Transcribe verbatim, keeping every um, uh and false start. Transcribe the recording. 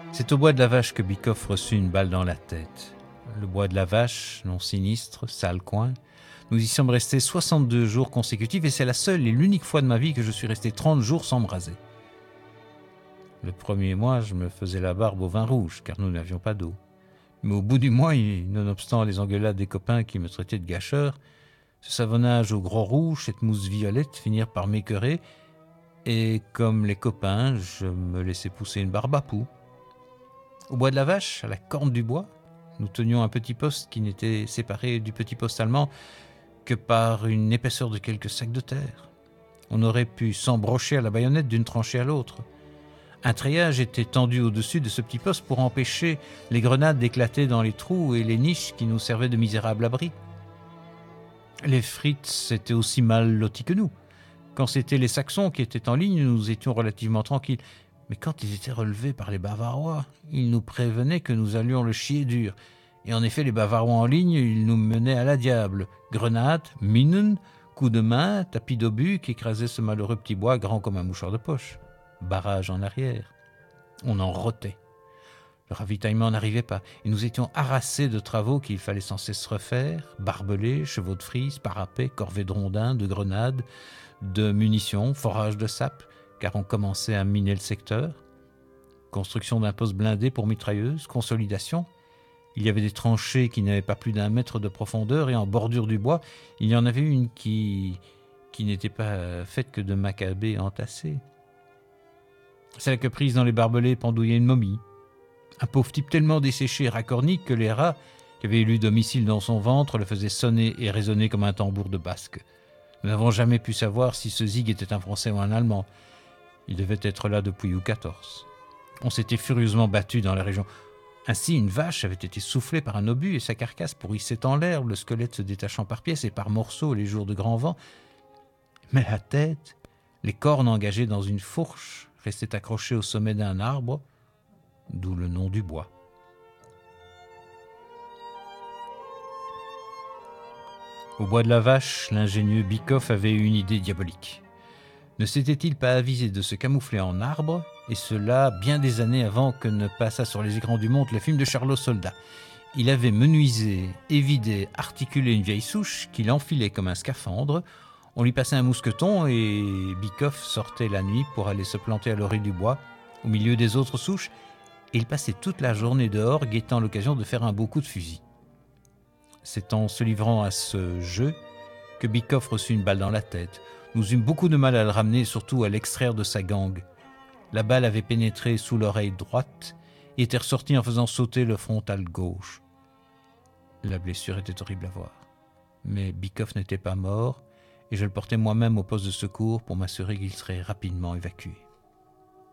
C'est au bois de la Vache que Bikoff reçut une balle dans la tête. Le bois de la Vache, non sinistre, sale coin. Nous y sommes restés soixante-deux jours consécutifs et c'est la seule et l'unique fois de ma vie que je suis resté trente jours sans me raser. Le premier mois, je me faisais la barbe au vin rouge, car nous n'avions pas d'eau. Mais au bout du mois, et nonobstant les engueulades des copains qui me traitaient de gâcheur, ce savonnage au gros rouge, cette mousse violette finirent par m'écœurer, et comme les copains, je me laissais pousser une barbe à poux. Au bois de la Vache, à la corne du bois, nous tenions un petit poste qui n'était séparé du petit poste allemand que par une épaisseur de quelques sacs de terre. On aurait pu s'embrocher à la baïonnette d'une tranchée à l'autre. Un treillage était tendu au-dessus de ce petit poste pour empêcher les grenades d'éclater dans les trous et les niches qui nous servaient de misérables abris. Les Fritz étaient aussi mal lotis que nous. Quand c'étaient les Saxons qui étaient en ligne, nous étions relativement tranquilles. Mais quand ils étaient relevés par les Bavarois, ils nous prévenaient que nous allions le chier dur. Et en effet, les Bavarois en ligne, ils nous menaient à la diable. Grenades, minen, coups de main, tapis d'obus qui écrasaient ce malheureux petit bois grand comme un mouchoir de poche. Barrage en arrière. On en rotait. Le ravitaillement n'arrivait pas, et nous étions harassés de travaux qu'il fallait sans cesse refaire, barbelés, chevaux de frise, parapets, corvées de rondins, de grenades, de munitions, forage de sapes, car on commençait à miner le secteur. Construction d'un poste blindé pour mitrailleuses, consolidation. Il y avait des tranchées qui n'avaient pas plus d'un mètre de profondeur, et en bordure du bois, il y en avait une qui, qui n'était pas faite que de macabées entassées. Celle que prise dans les barbelés pendouillait une momie. Un pauvre type tellement desséché et racorni que les rats, qui avaient élu domicile dans son ventre, le faisaient sonner et résonner comme un tambour de basque. Nous n'avons jamais pu savoir si ce zig était un Français ou un Allemand. Il devait être là depuis Louis quatorze. On s'était furieusement battu dans la région. Ainsi, une vache avait été soufflée par un obus et sa carcasse pourrissait en l'air, le squelette se détachant par pièces et par morceaux les jours de grand vent. Mais la tête, les cornes engagées dans une fourche, restaient accrochées au sommet d'un arbre, d'où le nom du bois. Au bois de la Vache, l'ingénieux Bikoff avait eu une idée diabolique. Ne s'était-il pas avisé de se camoufler en arbre, et cela bien des années avant que ne passât sur les écrans du monde le film de Charlot Soldat. Il avait menuisé, évidé, articulé une vieille souche qu'il enfilait comme un scaphandre. On lui passait un mousqueton et Bikoff sortait la nuit pour aller se planter à l'orée du bois, au milieu des autres souches, et il passait toute la journée dehors, guettant l'occasion de faire un beau coup de fusil. C'est en se livrant à ce jeu que Bikoff reçut une balle dans la tête. Nous eûmes beaucoup de mal à le ramener et surtout à l'extraire de sa gangue. La balle avait pénétré sous l'oreille droite et était ressortie en faisant sauter le frontal gauche. La blessure était horrible à voir. Mais Bikoff n'était pas mort et je le portais moi-même au poste de secours pour m'assurer qu'il serait rapidement évacué.